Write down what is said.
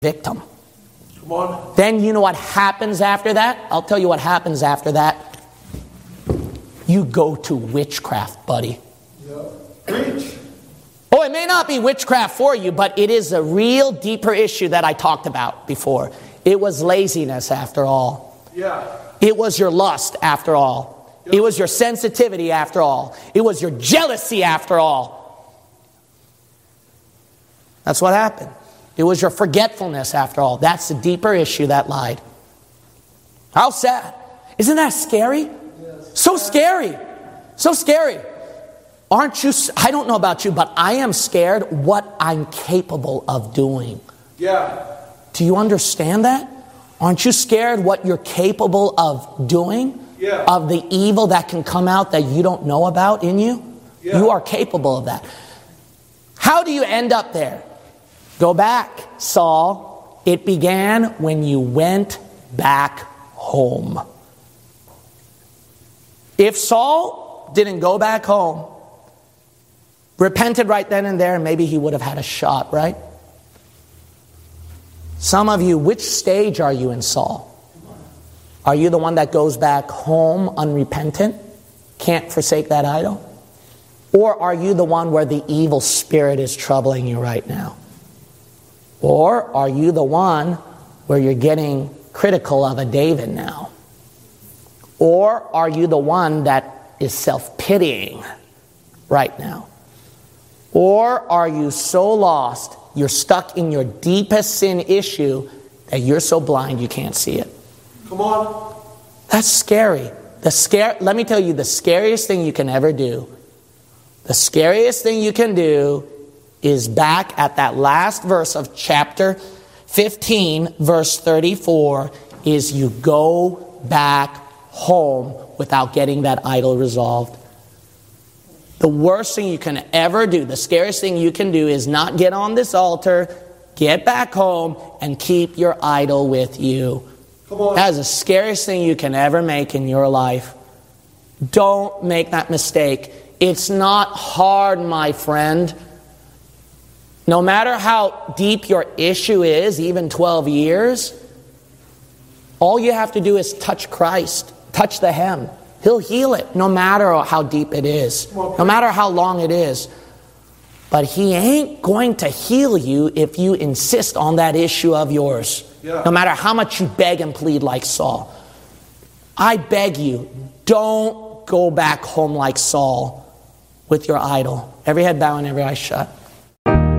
victim. Come on. Then you know what happens after that? I'll tell you what happens after that. You go to witchcraft, buddy. Yeah. Preach. Oh, it may not be witchcraft for you, but it is a real deeper issue that I talked about before. It was laziness after all. Yeah. It was your lust after all. It was your sensitivity after all. It was your jealousy after all. That's what happened. It was your forgetfulness after all. That's the deeper issue that lied. How sad. Isn't that scary? Yes. So scary. So scary. Aren't you, I don't know about you, but I am scared what I'm capable of doing. Yeah. Do you understand that? Aren't you scared what you're capable of doing? Yeah. Of the evil that can come out that you don't know about in you? Yeah. You are capable of that. How do you end up there? Go back, Saul. It began when you went back home. If Saul didn't go back home, repented right then and there, maybe he would have had a shot, right? Some of you, which stage are you in, Saul? Are you the one that goes back home unrepentant, can't forsake that idol? Or are you the one where the evil spirit is troubling you right now? Or are you the one where you're getting critical of a David now? Or are you the one that is self-pitying right now? Or are you so lost, you're stuck in your deepest sin issue that you're so blind you can't see it? Come on. That's scary. Let me tell you, the scariest thing you can ever do, the scariest thing you can do is back at that last verse of chapter 15, verse 34, is you go back home without getting that idol resolved. The worst thing you can ever do, the scariest thing you can do is not get on this altar, get back home, and keep your idol with you. Come on. That is the scariest thing you can ever make in your life. Don't make that mistake. It's not hard, my friend. No matter how deep your issue is, even 12 years, all you have to do is touch Christ, touch the hem. He'll heal it, no matter how deep it is, no matter how long it is. But he ain't going to heal you if you insist on that issue of yours, no matter how much you beg and plead like Saul. I beg you, don't go back home like Saul with your idol. Every head bowed and every eye shut.